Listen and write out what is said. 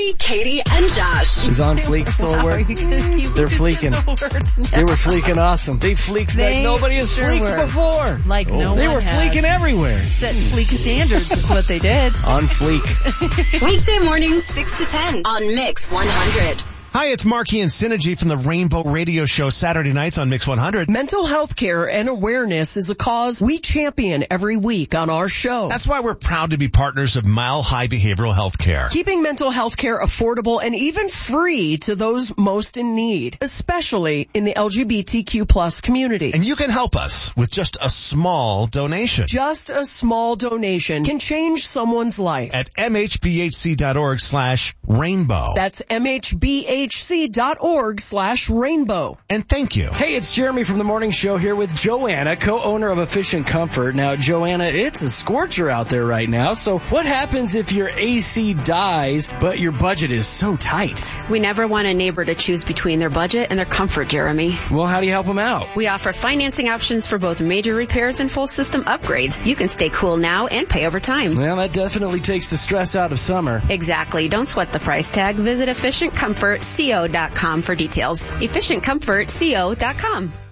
Jeremy, Katie, and Josh. Is On Fleek still at work? They're fleeking. They were fleeking awesome. They fleeked like nobody has fleeked before. Like no one They were has. fleeking everywhere. Set fleek standards is what they did. On Fleek. Weekday mornings 6 to 10 on Mix 100. Hi, it's Marky and Synergy from the Rainbow Radio Show Saturday nights on Mix 100. Mental health care and awareness is a cause we champion every week on our show. That's why we're proud to be partners of Mile High Behavioral Health Care. Keeping mental health care affordable and even free to those most in need, especially in the LGBTQ plus community. And you can help us with just a small donation. Just a small donation can change someone's life. At mhbhc.org/rainbow. That's mhbhc.org/rainbow. And thank you. Hey, it's Jeremy from the Morning Show here with Joanna, co-owner of Efficient Comfort. Now, Joanna, it's a scorcher out there right now. So what happens if your AC dies, but your budget is so tight? We never want a neighbor to choose between their budget and their comfort, Jeremy. Well, how do you help them out? We offer financing options for both major repairs and full system upgrades. You can stay cool now and pay over time. Well, that definitely takes the stress out of summer. Exactly. Don't sweat the price tag. Visit EfficientComfortCO.com for details. EfficientComfortCO.com.